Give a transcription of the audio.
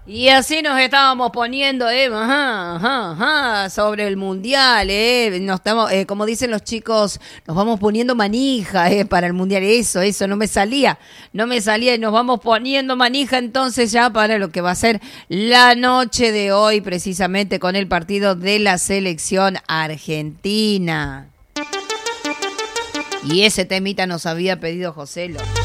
Y así nos estábamos poniendo, sobre el mundial, nos estamos, como dicen los chicos, nos vamos poniendo manija, para el mundial. Eso, no me salía y nos vamos poniendo manija entonces ya para lo que va a ser la noche de hoy, precisamente con el partido de la selección argentina. Y ese temita nos había pedido Joselo.